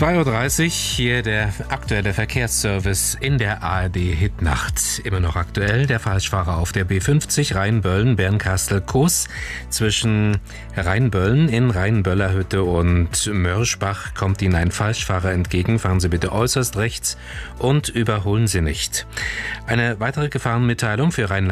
2:30 Uhr, hier der aktuelle Verkehrsservice in der ARD-Hitnacht. Immer noch aktuell, der Falschfahrer auf der B50 Rheinböllen-Bernkastel-Kues zwischen Rheinböllen in Rheinböllerhütte und Mörschbach kommt Ihnen ein Falschfahrer entgegen. Fahren Sie bitte äußerst rechts und überholen Sie nicht. Eine weitere Gefahrenmitteilung für Rhein